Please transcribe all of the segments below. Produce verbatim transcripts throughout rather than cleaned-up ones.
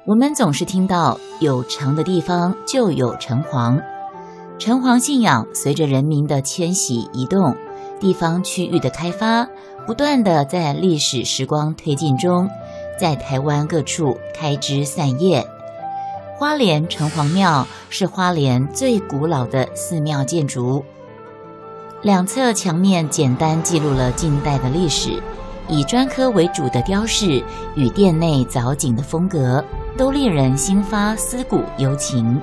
我们总是听到有城的地方就有城隍，城隍信仰随着人民的迁徙移动，地方区域的开发，不断的在历史时光推进中，在台湾各处开枝散叶。花莲城隍庙是花莲最古老的寺庙建筑，两侧墙面简单记录了近代的历史，以砖刻为主的雕饰与殿内藻井的风格，都令人心发思古幽情。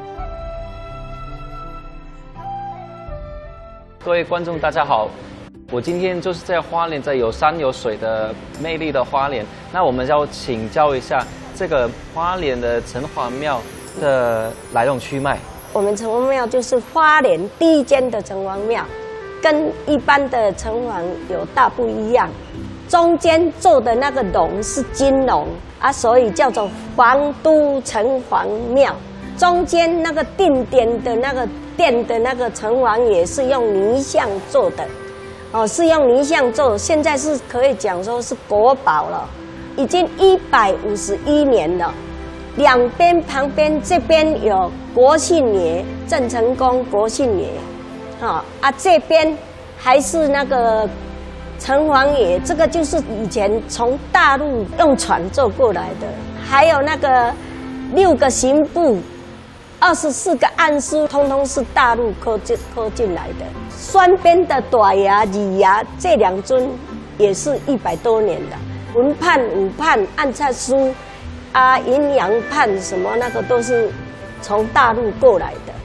各位观众大家好，我今天就是在花莲，在有山有水的魅力的花莲。那我们要请教一下这个花莲的城隍庙的来龙去脉。 我们城隍庙就是花莲第一间的城隍庙，跟一般的城隍有大不一样。中间做的那个龙是金龙啊，所以叫做皇都城隍庙。中间那个定点的那个殿的那个城隍也是用泥像做的，哦，是用泥像做，现在是可以讲说是国宝了，已经一百五十一年了。两边旁边这边有国姓爷郑成功国姓爷，啊啊这边还是那个城隍爷，这个就是以前从大陆用船坐过来的，还有那个六个刑部。二十四个案书，通通是大陆刻进刻进来的。双边的大爷、二爷这两尊也是一百多年的。文判、武判、按察书啊、阴阳判什么那个都是从大陆过来的。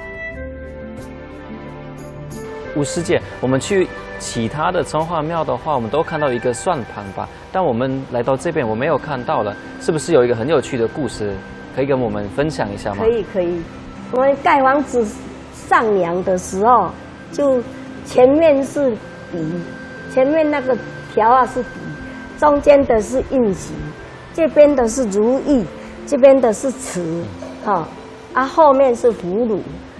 吴师姐，我们去其他的城隍庙的话，我们都看到一个算盘吧，但我们来到这边我没有看到了，是不是有一个很有趣的故事？可以跟我们分享一下吗？ 可以可以，我们盖房子上梁的时候，就前面是底，前面那个条啊是底，中间的是印玺，这边的是如意，这边的是瓷，哈、哦，啊后面是葫芦，